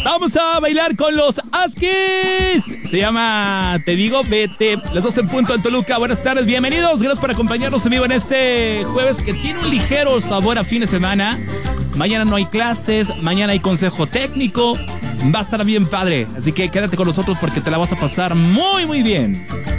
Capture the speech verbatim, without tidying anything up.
Vamos a bailar con los Askis. Se llama Te Digo Vete. Las dos en punto en Toluca. Buenas tardes, bienvenidos. Gracias por acompañarnos en vivo en este jueves que tiene un ligero sabor a fin de semana. Mañana no hay clases, mañana hay consejo técnico. Va a estar bien padre. Así que quédate con nosotros porque te la vas a pasar muy, muy bien.